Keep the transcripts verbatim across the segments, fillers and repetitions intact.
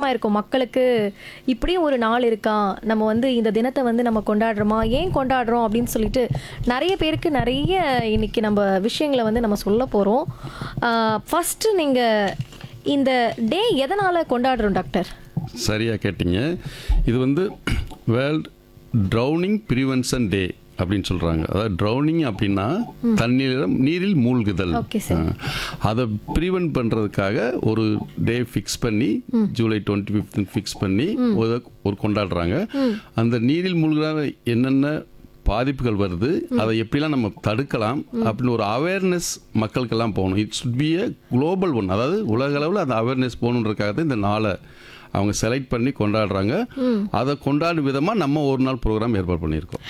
ஆச்சரியமா இருக்கும் மக்களுக்கு. இப்படியும் ஒரு நாள் இருக்கா, நம்ம வந்து இந்த தினத்தை வந்து நம்ம கொண்டாடுறோமா, ஏன் கொண்டாடுறோம் அப்படின்னு சொல்லிட்டு நிறைய பேருக்கு நிறைய இன்னைக்கு நம்ம விஷயங்களை வந்து நம்ம சொல்ல போகிறோம். ஃபஸ்ட்டு நீங்கள் இந்த டே எதனால் கொண்டாடுறோம் டாக்டர்? சரியாக கேட்டிங்க. இது வந்து வேர்ல்ட் ட்ரௌனிங் ப்ரிவென்ஷன் டே அப்படின்னு சொல்கிறாங்க. அதாவது ட்ரௌனிங் அப்படின்னா தண்ணீரில் நீரில் மூழ்குதல். Okay sir. அதை ப்ரிவென்ட் பண்ணுறதுக்காக ஒரு டே ஃபிக்ஸ் பண்ணி ஜூலை டுவெண்ட்டி ஃபிஃப்த் ஃபிக்ஸ் பண்ணி ஒரு ஒரு கொண்டாடுறாங்க. அந்த நீரில் மூழ்கிற என்னென்ன பாதிப்புகள் வருது, அதை எப்படிலாம் நம்ம தடுக்கலாம் அப்படின்னு ஒரு அவேர்னஸ் மக்களுக்கெல்லாம் போகணும். It should be a global one. அதாவது உலக அளவில் அந்த அவேர்னஸ் போகணுன்றக்காக தான் இந்த நாளை அவங்க செலக்ட் பண்ணி கொண்டாடுறாங்க. அதை கொண்டாடும் விதமாக நம்ம ஒரு நாள் ப்ரோக்ராம் ஏற்பாடு பண்ணியிருக்கோம்.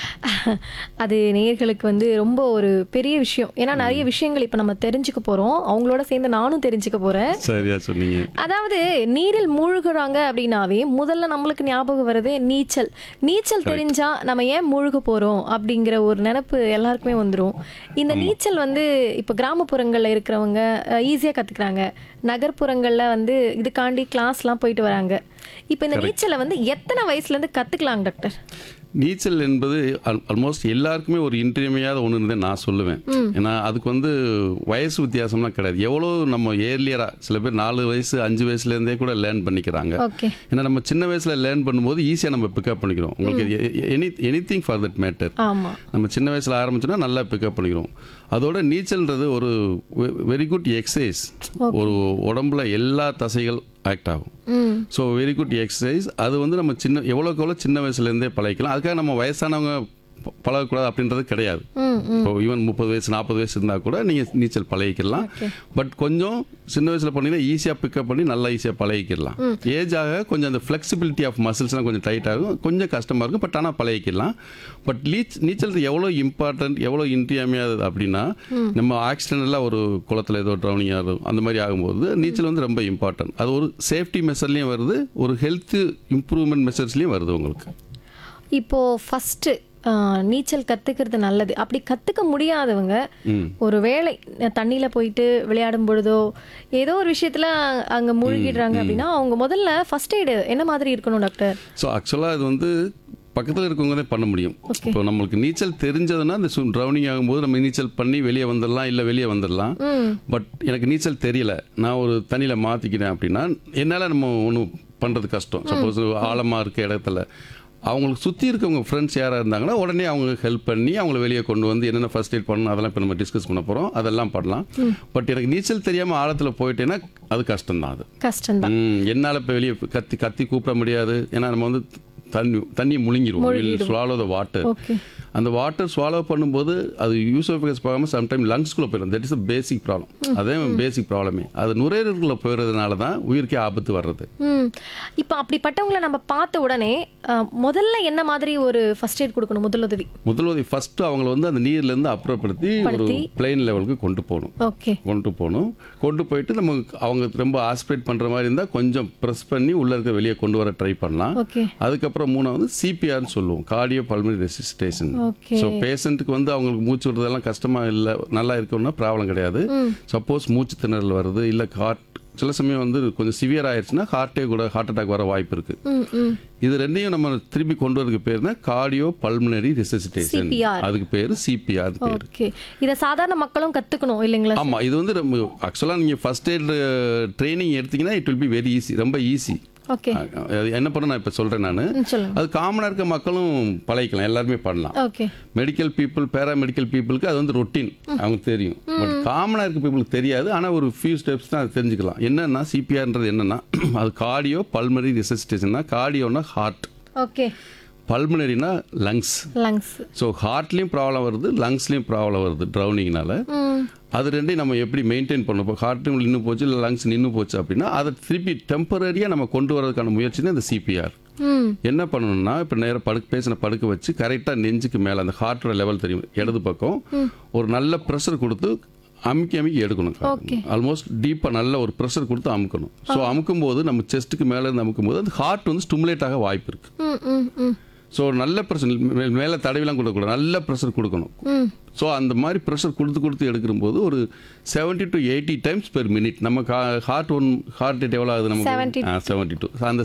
அது நேயர்களுக்கு வந்து ரொம்ப ஒரு பெரிய விஷயம். ஏன்னா நிறைய விஷயங்கள் இப்போ நம்ம தெரிஞ்சுக்க போகிறோம். அவங்களோட சேர்ந்து நானும் தெரிஞ்சுக்க போகிறேன். சரியா சொன்னீங்க. அதாவது நீரில் மூழ்குறாங்க அப்படின்னாவே முதல்ல நம்மளுக்கு ஞாபகம் வரதே நீச்சல். நீச்சல் தெரிஞ்சா நம்ம ஏன் மூழ்க போகிறோம் அப்படிங்கிற ஒரு நினைப்பு எல்லாருக்குமே வந்துடும். இந்த நீச்சல் வந்து இப்போ கிராமப்புறங்களில் இருக்கிறவங்க ஈஸியாக கற்றுக்குறாங்க. நகர்ப்புறங்களில் வந்து இதுக்காண்டி கிளாஸ்லாம் போயிட்டு வராங்க. இப்போ இந்த நீச்சலை வந்து எத்தனை வயசுலேருந்து கற்றுக்கலாம் டாக்டர்? நீச்சல் என்பது ஆல்மோஸ்ட் எல்லாருக்குமே ஒரு இன்றியமையாத ஒன்றுன்னு நான் சொல்லுவேன். ஏன்னா அதுக்கு வந்து வயசு வித்தியாசம்லாம் கிடையாது. எவ்வளோ நம்ம ஏர்லியராக சில பேர் நாலு வயசு அஞ்சு வயசுலேருந்தே கூட லேர்ன் பண்ணிக்கிறாங்க. ஏன்னா நம்ம சின்ன வயசில் லேர்ன் பண்ணும்போது ஈஸியாக நம்ம பிக்கப் பண்ணிக்கிறோம். உங்களுக்கு any any thing for that matter நம்ம சின்ன வயசில் ஆரம்பிச்சோன்னா நல்லா பிக்கப் பண்ணிக்கிறோம். அதோட நீச்சல்ன்றது ஒரு வெரி குட் எக்ஸசைஸ். ஒரு உடம்புல எல்லா தசைகள் ஆக்ட் ஆகும். So very good exercise. அது வந்து நம்ம சின்ன எவ்வளோக்கு எவ்வளோ சின்ன வயசுலேருந்தே பழகிக்கலாம். அதுக்காக நம்ம வயசானவங்க பழகக்கூடாது அப்படின்றது கிடையாது. இப்போ ஈவன் முப்பது வயசு நாற்பது வயசு இருந்தால் கூட நீங்கள் நீச்சல் பழகிக்கலாம். பட் கொஞ்சம் சின்ன வயசில் பண்ணிங்கன்னா ஈஸியாக பிக்கப் பண்ணி நல்லா ஈஸியாக பழகிக்கலாம். ஏஜ் ஆக கொஞ்சம் அந்த ஃப்ளெக்சிபிலிட்டி ஆஃப் மசில்ஸ்லாம் கொஞ்சம் டைட் ஆகும், கொஞ்சம் கஷ்டமாக இருக்கும். பட் ஆனால் பழகிக்கலாம். பட் லீச் நீச்சல் எவ்வளோ இம்பார்ட்டன்ட், எவ்வளோ இன்றியமையாதது அப்படின்னா, நம்ம ஆக்சிடென்டலாக ஒரு குளத்தில் ஏதோ ட்ரௌனிங் ஆகும் அந்த மாதிரி ஆகும்போது நீச்சல் வந்து ரொம்ப இம்பார்ட்டன்ட். அது ஒரு சேஃப்டி மெஷர்லேயும் வருது, ஒரு ஹெல்த் இம்ப்ரூவ்மெண்ட் மெஷர்ஸ்லேயும் வருது உங்களுக்கு. இப்போது ஃபஸ்ட்டு நீச்சல் கற்றுக்கிறது நல்லது. அப்படி கற்றுக்க முடியாதவங்க ஒரு வேளை தண்ணியில் போயிட்டு விளையாடும் பொழுதோ ஏதோ ஒரு விஷயத்தில் அங்கே மூழ்கிடுறாங்க அப்படின்னா அவங்க முதல்ல ஃபர்ஸ்ட் எய்டு என்ன மாதிரி இருக்கணும் டாக்டர்? ஸோ ஆக்சுவலாக அது வந்து பக்கத்தில் இருக்கவங்க தான் பண்ண முடியும். இப்போ நம்மளுக்கு நீச்சல் தெரிஞ்சதுன்னா இந்த ட்ரௌனிங் ஆகும்போது நம்ம நீச்சல் பண்ணி வெளியே வந்துடலாம், இல்லை வெளியே வந்துடலாம். பட் எனக்கு நீச்சல் தெரியல, நான் ஒரு தண்ணியில் மாற்றிக்கிறேன் அப்படின்னா என்னால் நம்ம ஒன்றும் பண்ணுறது கஷ்டம். சப்போஸ் ஆழமாக இருக்க இடத்துல அவங்களுக்கு சுற்றி இருக்கவங்க ஃப்ரெண்ட்ஸ் யாராக இருந்தாங்கன்னா உடனே அவங்களுக்கு ஹெல்ப் பண்ணி அவங்கள வெளியே கொண்டு வந்து என்னென்ன ஃபர்ஸ்ட் எய்ட் பண்ணணும் அதெல்லாம் இப்போ நம்ம டிஸ்கஸ் பண்ண போகிறோம். அதெல்லாம் பண்ணலாம். பட் எனக்கு நீச்சல் தெரியாமல் ஆழத்தில் போயிட்டேன்னா அது கஷ்டம்தான். அது கஷ்டம்தான். என்னால் இப்போ வெளியே கத்தி கத்தி கூப்பிட முடியாது. ஏன்னா நம்ம வந்து தண்ணி தண்ணியை முழுங்கிடுவோம். Swallow the water. அந்த வாட்டர் ஸ்வாலோ பண்ணும்போது அது யூசோஃபேகஸ் போகாமல் சம்டைம் லங்ஸ்குள்ளே போயிடும். That is a basic problem. அதே பேசிக் ப்ராப்ளமே. அது நுரையீரலுக்குள்ளே போயிடுறதுனால தான் உயிருக்கே ஆபத்து வர்றது. இப்போ அப்படிப்பட்டவங்களை நம்ம பார்த்த உடனே முதல்ல என்ன மாதிரி ஒரு ஃபர்ஸ்ட் எய்ட் கொடுக்கணும்? முதலுதவி முதலுதவி ஃபர்ஸ்ட் அவங்களை வந்து அந்த நீர்லேருந்து அப்புறப்படுத்தி ஒரு பிளெயின் லெவலுக்கு கொண்டு போகணும். ஓகே, கொண்டு போகணும். கொண்டு போயிட்டு நம்ம அவங்க ரொம்ப ஆஸ்பிரேட் பண்ணுற மாதிரி இருந்தால் கொஞ்சம் ப்ரெஸ் பண்ணி உள்ளே இருக்க வெளியே கொண்டு வர ட்ரை பண்ணலாம். அதுக்கப்புறம் மூணாவது சிபிஆர்னு சொல்லுவோம், கார்டியோ பல்மனரி ரெசிஸ்டேஷன். ஸோ பேஷண்ட்டுக்கு வந்து அவங்களுக்கு மூச்சு விடுறதெல்லாம் கஷ்டமாக இல்லை, நல்லா இருக்கணும்னா ப்ராப்ளம் கிடையாது. சப்போஸ் மூச்சு திணறல் வருது, இல்லை ஹார்ட் சில சமயம் வந்து கொஞ்சம் சிவியர் ஆயிடுச்சுன்னா ஹார்ட்டே கூட ஹார்ட் அட்டாக் வர வாய்ப்பு இருக்கு. இது ரெண்டையும் நம்ம திருப்பி கொண்டு வரதுக்கு பேர் தான் கார்டியோ பல்மனரி ரெசிஸ்டேஷன். அதுக்கு பேர் சிபிஆர் பேர். இதை சாதாரண மக்களும் கற்றுக்கணும் இல்லைங்களா? ஆமாம், இது வந்து ஆக்சுவலாக நீங்கள் ஃபர்ஸ்ட் எய்ட் ட்ரைனிங் எடுத்தீங்கன்னா it will be very easy, ரொம்ப ஈஸி. என்ன பண்ண நான் இப்போ சொல்கிறேன். நான் அது காமனாக இருக்க மக்களும் பழகிக்கலாம், எல்லாருமே பண்ணலாம். மெடிக்கல் பீப்புள், பேராமெடிக்கல் பீப்புளுக்கு அது வந்து ரொட்டீன், அவங்க தெரியும். பட் காமனாக இருக்க பீப்புளுக்கு தெரியாது. ஆனால் ஒரு ஃபியூ ஸ்டெப்ஸ் தான் அது தெரிஞ்சுக்கலாம். என்னன்னா சிபிஆர்ன்றது என்னன்னா, அது cardio pulmonary resuscitation. கார்டியோனா heart, okay, பல்மனரினா lungs. Lungs so ஹார்ட்லேயும் problem வருது, லங்ஸ்லேயும் ப்ராப்ளம் வருது ட்ரௌனிங்னால. அது ரெண்டையும் நம்ம எப்படி மெயின்டைன் பண்ணணும்? இப்போ ஹார்ட்டும் நின்று போச்சு, இல்லை லங்ஸ் நின்று போச்சு அப்படின்னா அதை திருப்பி டெம்பரரியாக நம்ம கொண்டு வரதுக்கான முயற்சி தான் இந்த சிபிஆர். என்ன பண்ணணும்னா, இப்போ நேரம் படுக்க பேசின படுக்க வச்சு கரெக்டாக நெஞ்சுக்கு மேலே அந்த ஹார்ட்டோட லெவல் தெரியும் இடது பக்கம் ஒரு நல்ல ப்ரெஷர் கொடுத்து அமுக்கி அமுக்கி எடுக்கணும். ஆல்மோஸ்ட் டீப்பாக நல்ல ஒரு ப்ரெஷர் கொடுத்து அமுக்கணும். ஸோ அமுக்கும் போது நம்ம செஸ்ட்டுக்கு மேலே இருந்து அமுக்கும் போது அந்த ஹார்ட் வந்து ஸ்டிமுலேட் ஆக வாய்ப்பு இருக்கு. ஸோ நல்ல ப்ரெஷர் மேலே தடவிலாம் கொடுக்கக்கூடாது, நல்ல ப்ரெஷர் கொடுக்கணும். ஸோ அந்த மாதிரி ப்ரெஷர் கொடுத்து கொடுத்து எடுக்கும்போது ஒரு seventy to eighty times per minute நம்ம ஹார்ட் ஒன் ஹார்ட் ரேட் எவ்வளோ ஆகுது நமக்கு? Seventy two. அந்த